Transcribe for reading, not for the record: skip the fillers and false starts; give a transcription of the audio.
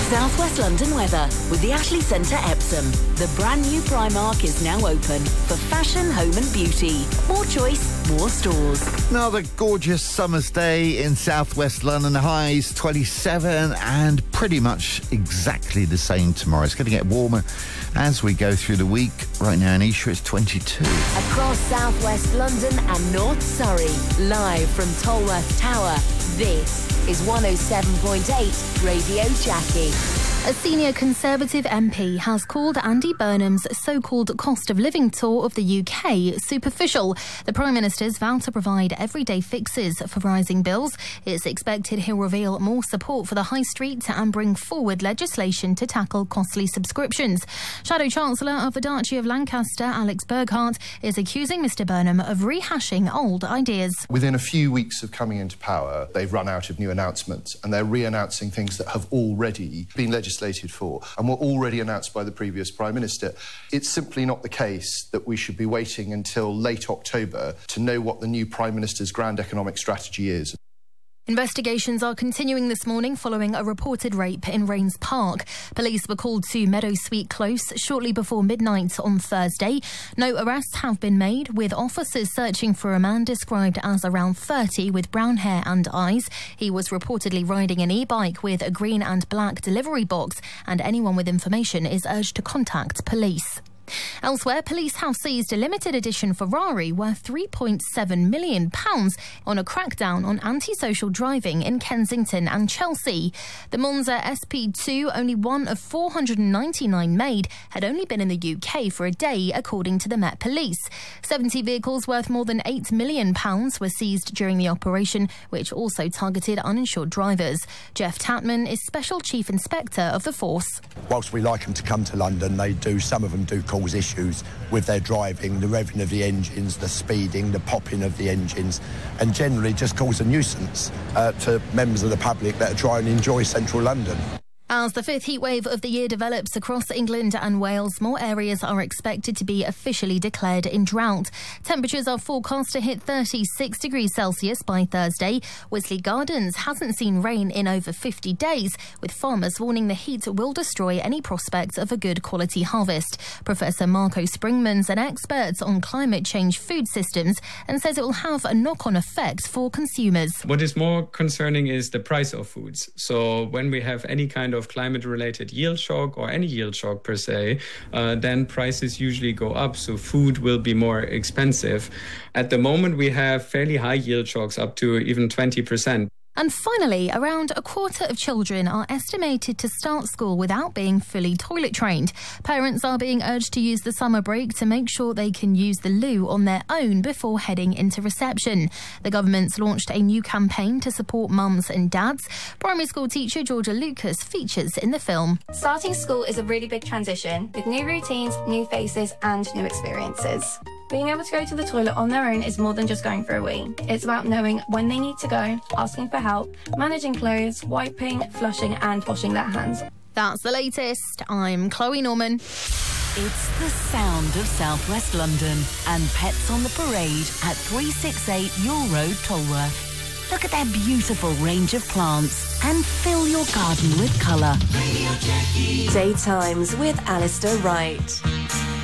South West London weather with the Ashley Centre Epsom. The brand new Primark is now open for fashion, home and beauty. More choice, more stores. Another gorgeous summer's day in South West London. Highs 27 and pretty much exactly the same tomorrow. It's going to get warmer as we go through the week. Right now in Esher it's 22. Across South West London and North Surrey, live from Tolworth Tower, this is 107.8 Radio Jackie. A senior Conservative MP has called Andy Burnham's so-called cost of living tour of the UK superficial. The Prime Minister's vowed to provide everyday fixes for rising bills. It's expected he'll reveal more support for the High Street and bring forward legislation to tackle costly subscriptions. Shadow Chancellor of the Duchy of Lancaster, Alex Burghardt, is accusing Mr Burnham of rehashing old ideas. Within a few weeks of coming into power, they've run out of new announcements and they're re-announcing things that have already been legislated for and were already announced by the previous Prime Minister. It's simply not the case that we should be waiting until late October to know what the new Prime Minister's grand economic strategy is. Investigations are continuing this morning following a reported rape in Rains Park. Police were called to Meadowsweet Close shortly before midnight on Thursday. No arrests have been made, with officers searching for a man described as around 30 with brown hair and eyes. He was reportedly riding an e-bike with a green and black delivery box, and anyone with information is urged to contact police. Elsewhere, police have seized a limited edition Ferrari worth £3.7 million on a crackdown on antisocial driving in Kensington and Chelsea. The Monza SP2, only one of 499 made, had only been in the UK for a day, according to the Met Police. 70 vehicles worth more than £8 million were seized during the operation, which also targeted uninsured drivers. Jeff Tatman is Special Chief Inspector of the force. Whilst we like them to come to London, some of them do cause issues with their driving, the revving of the engines, the speeding, the popping of the engines, and generally just cause a nuisance to members of the public that are trying to enjoy central London. As the fifth heatwave of the year develops across England and Wales, more areas are expected to be officially declared in drought. Temperatures are forecast to hit 36 degrees Celsius by Thursday. Wisley Gardens hasn't seen rain in over 50 days, with farmers warning the heat will destroy any prospects of a good quality harvest. Professor Marco Springman's an expert on climate change food systems and says it will have a knock-on effect for consumers. What is more concerning is the price of foods. So when we have any kind of climate-related yield shock or any yield shock per se, then prices usually go up, so food will be more expensive. At the moment, we have fairly high yield shocks, up to even 20%. And finally, around a quarter of children are estimated to start school without being fully toilet trained. Parents are being urged to use the summer break to make sure they can use the loo on their own before heading into reception. The government's launched a new campaign to support mums and dads. Primary school teacher Georgia Lucas features in the film. Starting school is a really big transition, with new routines, new faces and new experiences. Being able to go to the toilet on their own is more than just going for a wee. It's about knowing when they need to go, asking for help, managing clothes, wiping, flushing and washing their hands. That's the latest. I'm Chloe Norman. It's the sound of South West London and Pets on the Parade at 368 Yule Road, Tolworth. Look at their beautiful range of plants and fill your garden with colour. Radio Jackie. Daytimes with Alistair Wright.